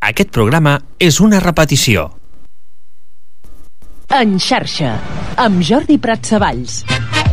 Aquest programa és una repetició. En xarxa, amb Jordi Pratsavalls.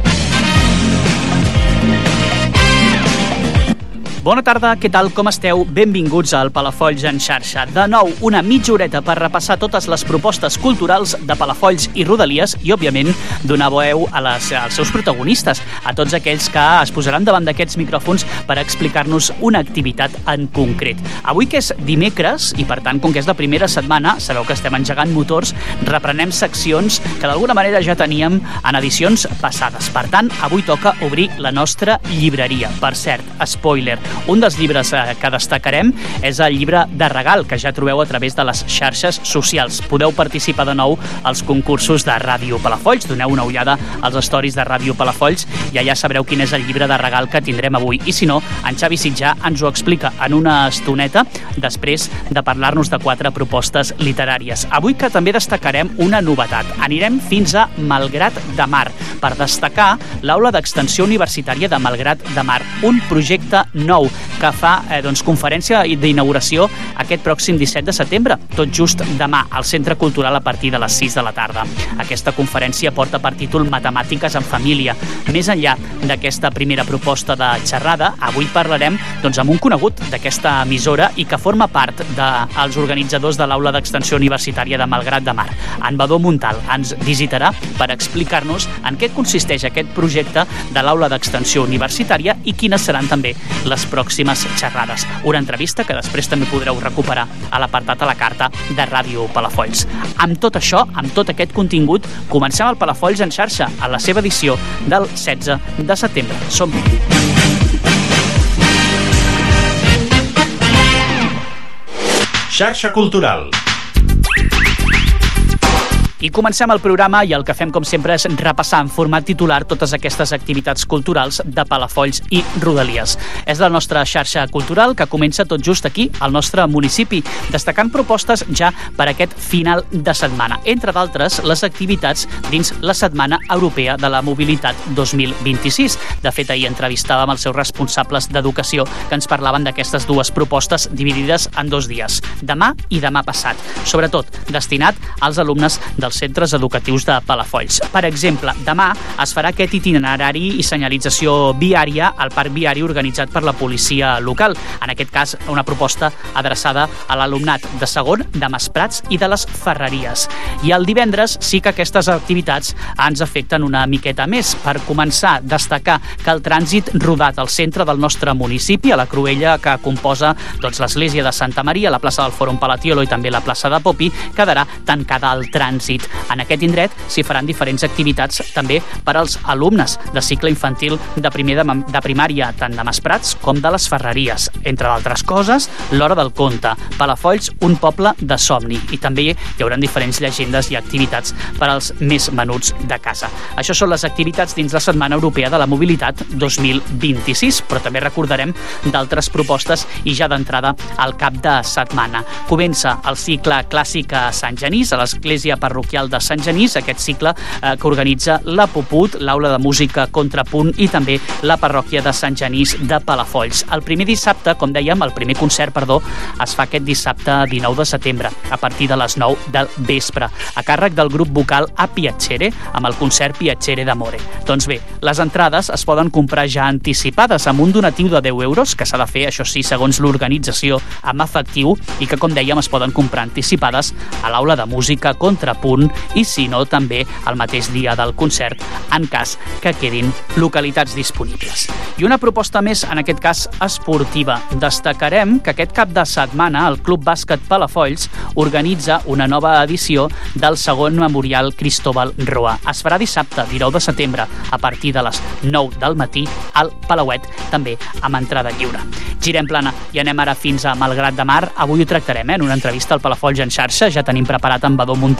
Bona tarda, què tal, com esteu? Benvinguts al Palafolls en xarxa. De nou, una mitja horeta per repassar totes les propostes culturals de Palafolls i Rodalies i, òbviament, donar veu als seus protagonistes, a tots aquells que es posaran davant d'aquests micròfons per explicar-nos una activitat en concret. Avui, que és dimecres, i per tant, com que és la primera setmana, sabeu que estem engegant motors, reprenem seccions que d'alguna manera ja teníem en edicions passades. Per tant, avui toca obrir la nostra llibreria. Per cert, spoiler, un dels llibres que destacarem és el llibre de regal, que ja trobeu a través de les xarxes socials. Podeu participar de nou als concursos de Ràdio Palafolls. Doneu una ullada als stories de Ràdio Palafolls i allà sabreu quin és el llibre de regal que tindrem avui. I si no, en Xavi Sitjà ens ho explica en una estoneta, després de parlar-nos de 4 propostes literàries. Avui que també destacarem una novetat. Anirem fins a Malgrat de Mar per destacar l'aula d'extensió universitària de Malgrat de Mar, un projecte nou que fa conferència d'inauguració aquest pròxim 17 de setembre, tot just demà, al Centre Cultural a partir de les 6 de la tarda. Aquesta conferència porta per títol Matemàtiques en família. Més enllà d'aquesta primera proposta de xerrada, avui parlarem amb un conegut d'aquesta emissora i que forma part dels organitzadors de l'aula d'extensió universitària de Malgrat de Mar. En Badó Montal ens visitarà per explicar-nos en què consisteix aquest projecte de l'aula d'extensió universitària i quines seran també les pròximes xerrades. Una entrevista que després també podreu recuperar a l'apartat a la carta de Ràdio Palafolls. Amb tot això, amb tot aquest contingut, comencem el Palafolls en xarxa a la seva edició del 16 de setembre. Som-hi! Xarxa Cultural. I comencem el programa i el que fem, com sempre, és repassar en format titular totes aquestes activitats culturals de Palafolls i Rodalies. És la nostra xarxa cultural que comença tot just aquí, al nostre municipi, destacant propostes ja per aquest final de setmana. Entre d'altres, les activitats dins la Setmana Europea de la Mobilitat 2026. De fet, ahir entrevistàvem els seus responsables d'educació que ens parlaven d'aquestes dues propostes dividides en 2 dies, demà i demà passat, sobretot destinat als alumnes dels centres educatius de Palafolls. Per exemple, demà es farà aquest itinerari i senyalització viària al parc viari organitzat per la policia local. En aquest cas, una proposta adreçada a l'alumnat de segon, de Masprats i de les Ferreries. I el divendres sí que aquestes activitats ens afecten una miqueta més. Per començar, destacar que el trànsit rodat al centre del nostre municipi, a la Cruïlla que composa l'església de Santa Maria, la plaça del Fòrum Palatiolo i també la plaça de Popi, quedarà tancada al trànsit. En aquest indret s'hi faran diferents activitats també per als alumnes de cicle infantil de primària, tant de Masprats com de les Ferreries. Entre d'altres coses, l'Hora del Conte, Palafolls, un poble de somni. I també hi haurà diferents llegendes i activitats per als més menuts de casa. Això són les activitats dins la Setmana Europea de la Mobilitat 2026, però també recordarem d'altres propostes i ja d'entrada al cap de setmana. Comença el cicle clàssic a Sant Genís, a l'església parroquial de Sant Genís, aquest cicle que organitza la Puput, l'Aula de Música Contrapunt i també la parròquia de Sant Genís de Palafolls. El primer concert, es fa aquest dissabte 19 de setembre, a partir de les 9 del vespre, a càrrec del grup vocal A Piacere, amb el concert Piacere d'Amore. Doncs bé, les entrades es poden comprar ja anticipades amb un donatiu de 10 euros, que s'ha de fer, això sí, segons l'organització, amb efectiu, i que, com dèiem, es poden comprar anticipades a l'Aula de Música Contrapunt i, si no, també el mateix dia del concert, en cas que quedin localitats disponibles. I una proposta més, en aquest cas esportiva. Destacarem que aquest cap de setmana el Club Bàsquet Palafolls organitza una nova edició del segon Memorial Cristóbal Roa. Es farà dissabte, 19 de setembre, a partir de les 9 del matí, al Palauet, també amb entrada lliure. Girem plana i anem ara fins a Malgrat de Mar. Avui ho tractarem en una entrevista al Palafolls en xarxa. Ja tenim preparat en Badó Montal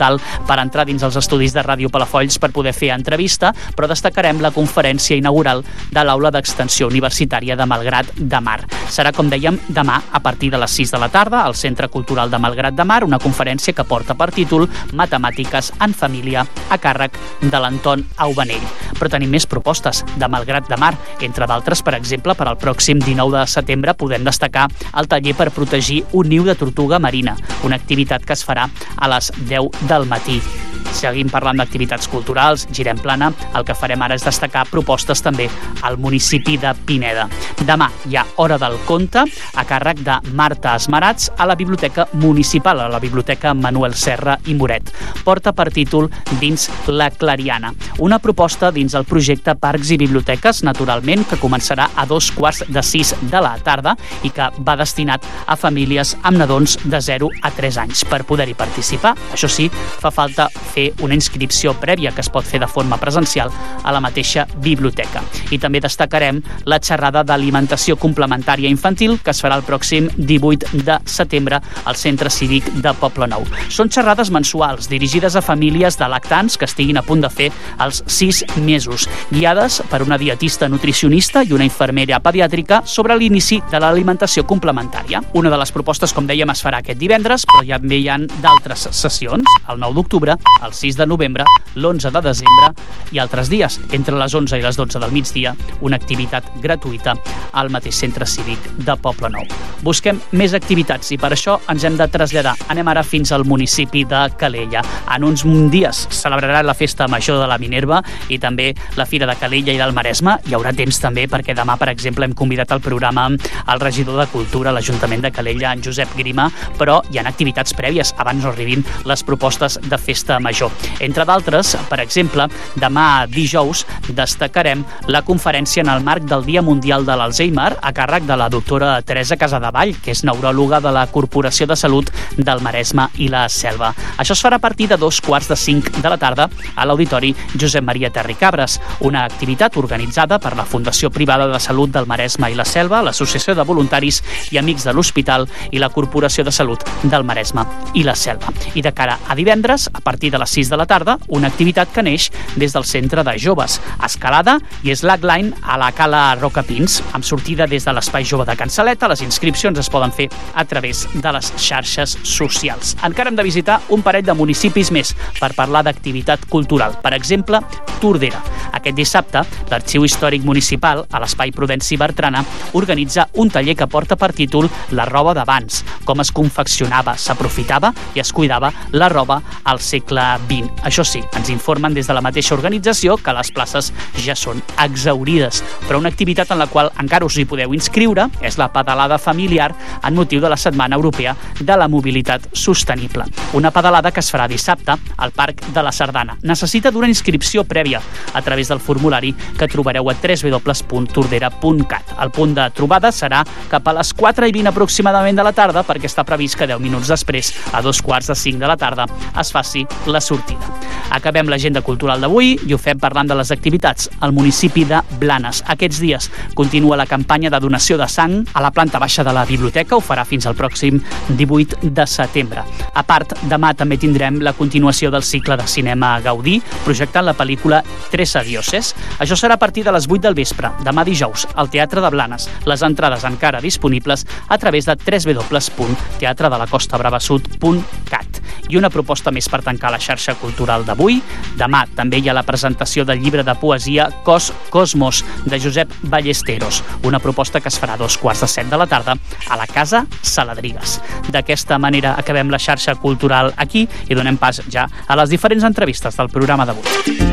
per entrar dins els estudis de Ràdio Palafolls per poder fer entrevista, però destacarem la conferència inaugural de l'Aula d'Extensió Universitària de Malgrat de Mar. Serà, com dèiem, demà a partir de les 6 de la tarda al Centre Cultural de Malgrat de Mar, una conferència que porta per títol Matemàtiques en família a càrrec de l'Anton Aubanell. Però tenim més propostes de Malgrat de Mar. Entre d'altres, per exemple, per al pròxim 19 de setembre podem destacar el taller per protegir un niu de tortuga marina, una activitat que es farà a les 10 del matí. Seguim parlant d'activitats culturals, girem plana. El que farem ara és destacar propostes també al municipi de Pineda. Demà hi ha Hora del Conte a càrrec de Marta Esmerats a la Biblioteca Municipal, a la Biblioteca Manuel Serra i Moret. Porta per títol Dins la Clariana, una proposta dins el projecte Parcs i Biblioteques, naturalment, que començarà a 5:45 de la tarda i que va destinat a famílies amb nadons de 0 a 3 anys. Per poder-hi participar, això sí, fa falta fer una inscripció prèvia que es pot fer de forma presencial a la mateixa biblioteca. I també destacarem la xerrada d'alimentació complementària infantil que es farà el pròxim 18 de setembre al Centre Cívic de Poblenou. Són xerrades mensuals dirigides a famílies de lactants que estiguin a punt de fer els 6 mesos, guiades per una dietista nutricionista i una infermera pediàtrica sobre l'inici de l'alimentació complementària. Una de les propostes, com dèiem, es farà aquest divendres, però també hi ha d'altres sessions, el 9 d'octubre, el 6 de novembre, l'11 de desembre i altres dies, entre les 11 i les 12 del migdia, una activitat gratuïta al mateix Centre Cívic de Poblenou. Busquem més activitats i per això ens hem de traslladar. Anem ara fins al municipi de Calella. En uns dies celebrarà la Festa Major de la Minerva i també la Fira de Calella i del Maresme. Hi haurà temps també perquè demà, per exemple, hem convidat al programa el regidor de Cultura a l'Ajuntament de Calella, en Josep Grima, però hi ha activitats prèvies abans no arribin les propostes de Festa Major. Entre d'altres, per exemple, demà dijous destacarem la conferència en el marc del Dia Mundial de l'Alzheimer a càrrec de la doctora Teresa Casadevall, que és neuròloga de la Corporació de Salut del Maresme i la Selva. Això es farà a partir de 4:45 de la tarda a l'Auditori Josep Maria Terricabres, una activitat organitzada per la Fundació Privada de Salut del Maresme i la Selva, l'Associació de Voluntaris i Amics de l'Hospital i la Corporació de Salut del Maresme i la Selva. I de cara a divendres, a partir de les 6 de la tarda, una activitat que neix des del Centre de Joves, escalada i slackline a la Cala Rocapins, amb sortida des de l'Espai Jove de Can Saleta. Les inscripcions es poden fer a través de les xarxes socials. Encara hem de visitar un parell de municipis més per parlar d'activitat cultural. Per exemple, Tordera. Aquest dissabte, l'Arxiu Històric Municipal, a l'Espai Prudenci Bertrana, organitza un taller que porta per títol La roba d'abans, com es confeccionava, s'aprofitava i es cuidava la roba al segle XX. Això sí, ens informen des de la mateixa organització que les places ja són exhaurides, però una activitat en la qual encara us hi podeu inscriure és la pedalada familiar en motiu de la Setmana Europea de la Mobilitat Sostenible. Una pedalada que es farà dissabte al Parc de la Sardana. Necessita d'una inscripció prèvia a través del formulari que trobareu a www.tordera.cat. El punt de trobada serà cap a les 4:20 aproximadament de la tarda, perquè està previst que 10 minuts després, a 4:45 de la tarda, es faci la sortida. Acabem l'agenda cultural d'avui i ho fem parlant de les activitats al municipi de Blanes. Aquests dies continua la campanya de donació de sang a la planta baixa de la biblioteca. Ho farà fins al pròxim 18 de setembre. A part, demà també tindrem la continuació del cicle de cinema Gaudí, projectant la pel·lícula Tres Adioses. Això serà a partir de les 8 del vespre, demà dijous, al Teatre de Blanes. Les entrades encara disponibles a través de www.teatredelacostabravasud.cat. I una proposta més per tancar la xarxa cultural d'avui. Demà també hi ha la presentació del llibre de poesia Cos Cosmos, de Josep Ballesteros, una proposta que es farà a 7:15 de la tarda a la Casa Saladrigues. D'aquesta manera acabem la xarxa cultural aquí i donem pas ja a les diferents entrevistes del programa d'avui.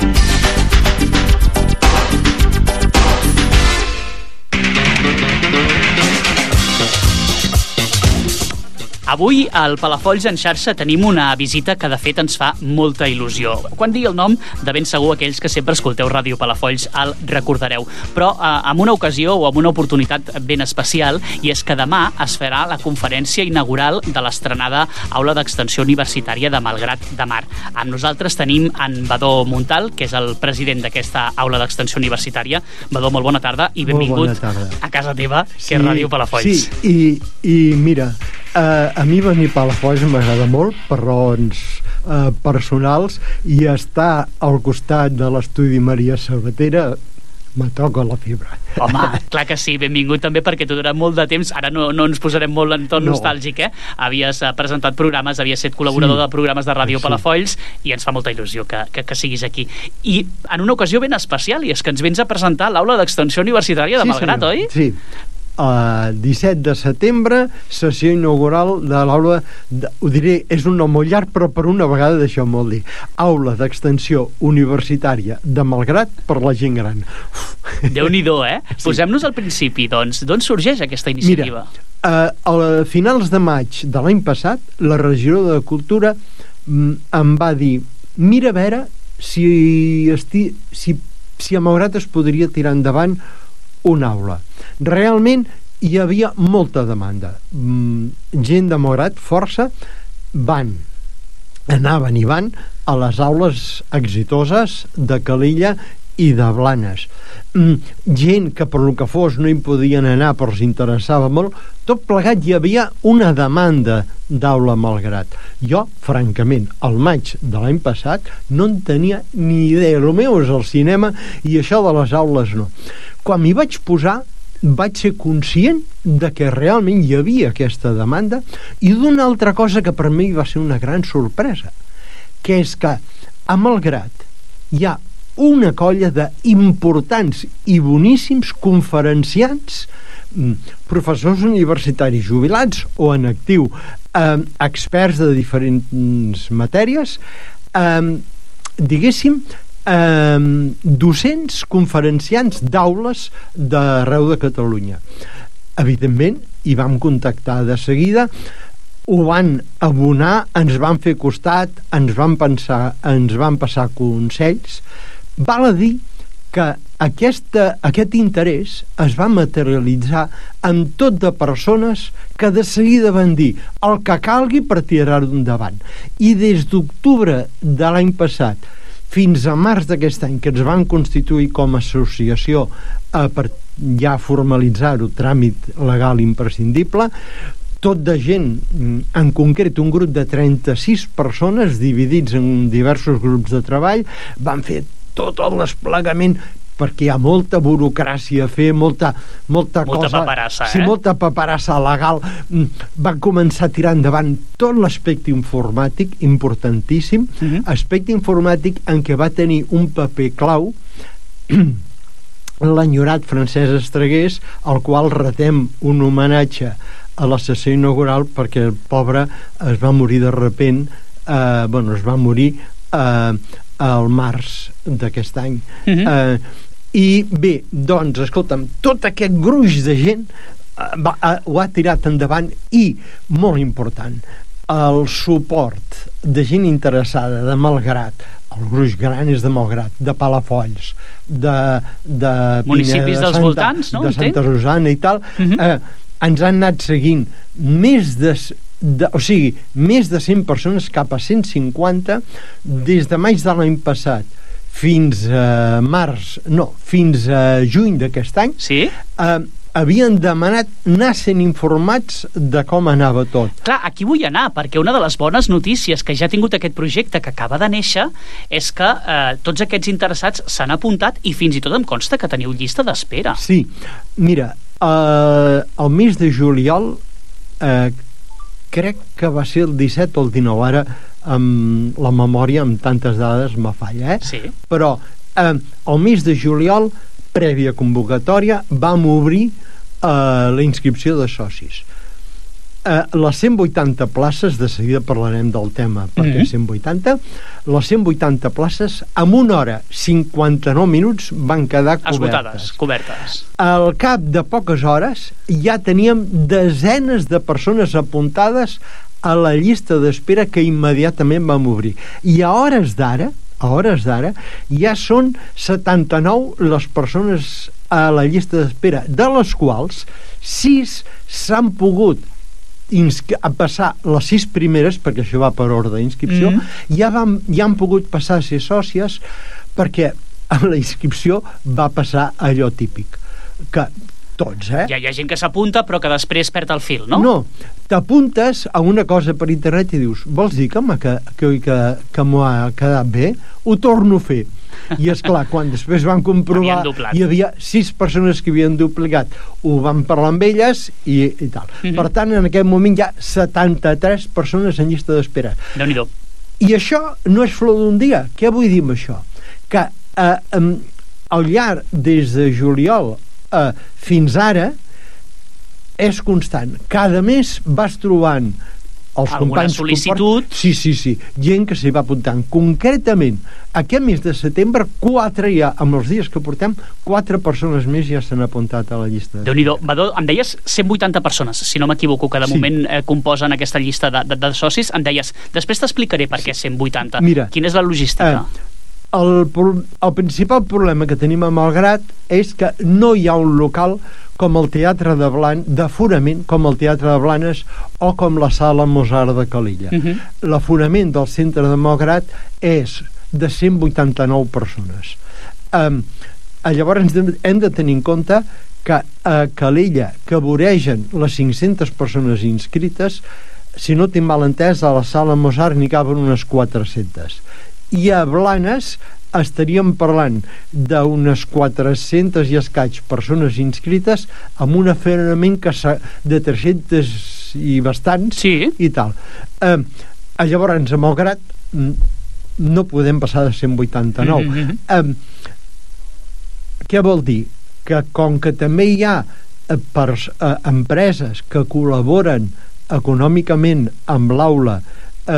Avui al Palafolls en xarxa tenim una visita que de fet ens fa molta il·lusió. Quan digui el nom, de ben segur aquells que sempre escolteu Ràdio Palafolls el recordareu. Però amb una ocasió o amb una oportunitat ben especial, i és que demà es farà la conferència inaugural de l'estrenada Aula d'Extensió Universitària de Malgrat de Mar. Amb nosaltres tenim en Badó Montal, que és el president d'aquesta Aula d'Extensió Universitària. Badó, molt bona tarda i benvingut a casa teva, que és Ràdio Palafolls. Sí, i mira, a mi venir a Palafolls m'agrada molt per raons personals, i estar al costat de l'estudi Maria Sabatera me toca la fibra. Home, clar que sí, benvingut també, perquè tu durant molt de temps, ara no ens posarem molt en ton nostàlgic, havies presentat programes, havies estat col·laborador de programes de Ràdio Palafolls, i ens fa molta il·lusió que siguis aquí. I en una ocasió ben especial, i és que ens vens a presentar l'Aula d'Extensió Universitària de Malgrat, oi? Sí, 17 de setembre, sessió inaugural de l'aula, ho diré, és un nom molt llarg, però per una vegada deixeu-m'ho dir, Aula d'Extensió Universitària de Malgrat per la gent gran. Déu-n'hi-do, Sí. Posem-nos al principi, doncs. D'on sorgeix aquesta iniciativa? Mira, a finals de maig de l'any passat, la regidora de Cultura em va dir, mira a veure si a Malgrat es podria tirar endavant una aula. Realment hi havia molta demanda. Gent de Malgrat, força, anaven i van a les aules exitoses de Calella i de Blanes. Gent que per lo que fos no hi podien anar però els interessava molt. Tot plegat hi havia una demanda d'aula a Malgrat. Jo, francament, al maig de l'any passat no en tenia ni idea. El meu és el cinema i això de les aules no. Quan m'hi vaig posar vaig ser conscient de que realment hi havia aquesta demanda i d'una altra cosa que per mi va ser una gran sorpresa, que és que a Malgrat hi ha una colla d'importants i boníssims conferenciants, professors universitaris jubilats o en actiu, experts de diferents matèries, diguéssim, docents, conferenciants d'aules d'arreu de Catalunya. Evidentment, hi vam contactar de seguida, ho van abonar, ens van fer costat, ens van passar consells. Val a dir que aquest interès es va materialitzar amb tot de persones que de seguida van dir el que calgui per tirar-ho endavant. I des d'octubre de l'any passat fins a març d'aquest any, que ens van constituir com a associació per ja formalitzar-ho, tràmit legal imprescindible, tot de gent, en concret un grup de 36 persones dividits en diversos grups de treball, van fer tot el desplegament, perquè hi ha molta burocràcia a fer, molta cosa, paperassa, sí, molta paperassa legal. Va començar a tirar endavant tot l'aspecte informàtic, importantíssim, aspecte informàtic en què va tenir un paper clau l'enyorat Francesc Estregués, al qual retem un homenatge a la sessió inaugural, perquè el pobre es va morir de repent, es va morir al març d'aquest any. I bé, doncs, escolta'm, tot aquest gruix de gent ho ha tirat endavant i, molt important, el suport de gent interessada de Malgrat, el gruix gran és de Malgrat, de Palafolls, de municipis dels voltants, no? De Santa Rosana i tal, ens han anat seguint més de 100 persones, cap a 150, des de maig de l'any passat fins a fins a juny d'aquest any. Sí? Havien demanat anar sent informats de com anava tot. Clar, aquí vull anar, perquè una de les bones notícies que ja ha tingut aquest projecte que acaba de néixer és que tots aquests interessats s'han apuntat i fins i tot em consta que teniu llista d'espera. Sí, mira, el mes de juliol crec que va ser el 17 o el 19, ara amb la memòria amb tantes dades me falla, Sí. Però el mes de juliol, prèvia convocatòria, vam obrir la inscripció de socis. Les 180 places, de seguida parlarem del tema, perquè 180, les 180 places en 1 hora 59 minuts van quedar cobertes. Al cap de poques hores ja teníem desenes de persones apuntades a la llista d'espera que immediatament vam obrir. I a hores d'ara ja són 79 les persones a la llista d'espera, de les quals 6 s'han pogut passar les 6 primeres, perquè això va per ordre d'inscripció, ja han pogut passar a ser sòcies, perquè a la inscripció va passar allò típic, que Tots, Ja hi ha gent que s'apunta però que després perd el fil, no? No, t'apuntes a una cosa per internet i dius, vols dir que m'ho ha quedat bé? Ho torno a fer. I és clar, quan després van comprovar, hi havia 6 persones que havien duplicat, ho van parlar amb elles i tal. Per tant, en aquest moment hi ha 73 persones en llista d'espera. Déu-n'hi-do. I això no és flor d'un dia. Què vull dir amb això? Que al llarg des de juliol fins ara és constant. Cada mes vas trobant els alguna companys sol·licitud. Sí, gent que s'hi va apuntant. Concretament, aquest mes de setembre, 4 ja, amb els dies que portem, 4 persones més ja s'han apuntat a la llista. Déu-n'hi-do. Badó, em deies 180 persones, si no m'equivoco, que de moment composen aquesta llista de socis. Em deies, després t'explicaré per què 180. Mira, quina és la logística? El principal problema que tenim a Malgrat és que no hi ha un local com el Teatre de Blanes, d'aforament com el Teatre de Blanes o com la Sala Mozart de Calella. L'aforament del centre de Malgrat és de 189 persones. Llavors hem de tenir en compte que a Calella, que voregen les 500 persones inscrites, si no tinc mal entès, a la Sala Mozart n'hi caben unes 400. I a Blanes estaríem parlant d'unes 400 i escaig persones inscrites amb un aforament de 300 i bastants i tal. Llavors, a Malgrat no podem passar de 189. Què vol dir? Que com que també hi ha empreses que col·laboren econòmicament amb l'aula